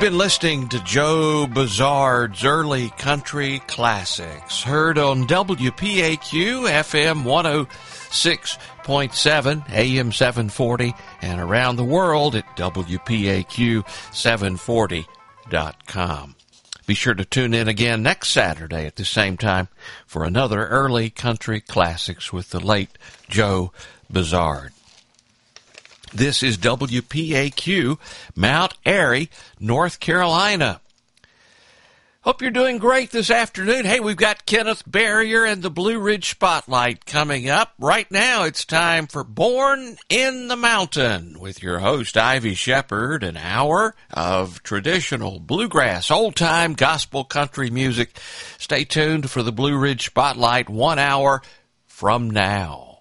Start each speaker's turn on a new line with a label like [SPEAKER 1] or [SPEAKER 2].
[SPEAKER 1] been listening to Joe Bizard's Early Country Classics, heard on WPAQ FM 106.7, AM 740, and around the world at WPAQ740.com. Be sure to tune in again next Saturday at the same time for another Early Country Classics with the late Joe Bizard. This is WPAQ, Mount Airy, North Carolina. Hope you're doing great this afternoon. Hey, we've got Kenneth Barrier and the Blue Ridge Spotlight coming up. Right now, it's time for Born in the Mountain with your host, Ivy Shepard, an hour of traditional bluegrass, old-time gospel country music. Stay tuned for the Blue Ridge Spotlight 1 hour from now.